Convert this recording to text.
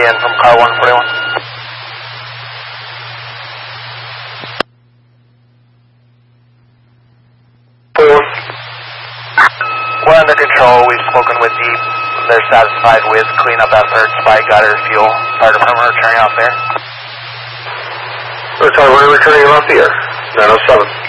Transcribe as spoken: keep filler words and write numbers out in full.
again from car one forty-one. We're under control. We've spoken with Deep. They're satisfied with cleanup efforts by gutter, fuel. Fire department returning off there. We're returning off the air. nine oh seven.